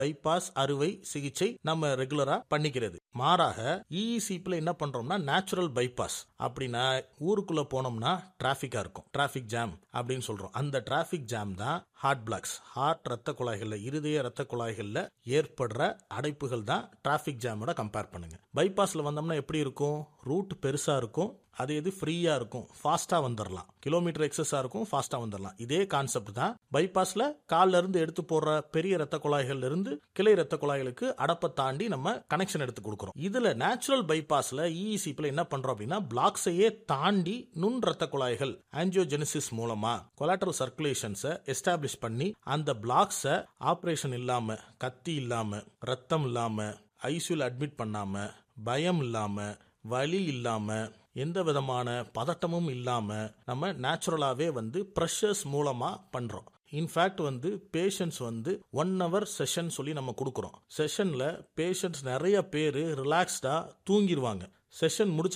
Bypass அறுவை சிகிச்சை நம்ம ரெகுலரா பண்ணிக்கிறது. மாறாக இஇசிபில என்ன பண்றோம்னா நேச்சுரல் பைபாஸ். அப்படின்னா ஊருக்குள்ள போனோம்னா டிராபிக்கா இருக்கும், டிராபிக் ஜாம் அப்படின்னு சொல்றோம். அந்த டிராபிக் ஜாம் தான் ஹார்ட் பிளாக்ஸ். ஹார்ட் ரத்த குழாய்கள்ல, இருதய ரத்த குழாய்கள்ல ஏற்படுற அடைப்புகள் தான் டிராபிக் ஜாமோட கம்பேர் பண்ணுங்க. பைபாஸ்ல வந்தோம்னா எப்படி இருக்கும்? ரூட் பெருசா இருக்கும், அது எது ஃப்ரீயா இருக்கும், ஃபாஸ்டா வந்துடலாம், கிலோமீட்டர் எக்ஸஸா இருக்கும், ஃபாஸ்டா வந்துடலாம். இதே கான்செப்ட் தான் பைபாஸ்ல கால்ல இருந்து எடுத்து போடுற பெரிய ரத்த குழாய்கள்ல இருந்து கிளை ரத்த குழாய்களுக்கு அடப்பை தாண்டி நம்ம கனெக்ஷன் எடுத்து கொடுக்கிறோம். இதுல நேச்சுரல் பைபாஸ்ல இஇசிபில என்ன பண்றோம் அப்படின்னா பிளாக்ஸையே தாண்டி நுண் ரத்த குழாய்கள் ஆஞ்சியோஜெனிசிஸ் மூலமா கொலாட்டரல் சர்க்குலேஷன்ஸை எஸ்டாப்ளிஷ் பண்ணி அந்த பிளாக்ஸை ஆபரேஷன் இல்லாம, கத்தி இல்லாம, ரத்தம் இல்லாம, ஐசியூல அட்மிட் பண்ணாம, பயம் இல்லாம, வலி இல்லாம, எந்த விதமான பதட்டமும் இல்லாம நம்ம நேச்சுரலாவே ப்ரெஷர்ஸ் மூலமா பண்றோம். இன்ஃபேக்ட் பேஷண்ட்ஸ் 1 hour செஷன் சொல்லி நம்ம கொடுக்குறோம். செஷன்ல பேஷண்ட்ஸ் நிறைய பேர் ரிலாக்ஸ்டா தூங்கிடுவாங்க. செஷன் முடிச்ச